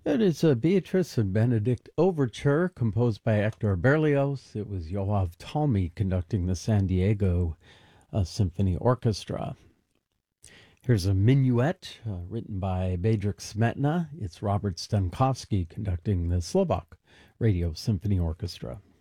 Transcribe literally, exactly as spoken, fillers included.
It is a Beatrice and Benedict overture composed by Hector Berlioz. It was Yoav Talmy conducting the San Diego uh, Symphony Orchestra. Here's a minuet uh, written by Bedřich Smetana. It's Robert Stankowski conducting the Slovak Radio Symphony Orchestra.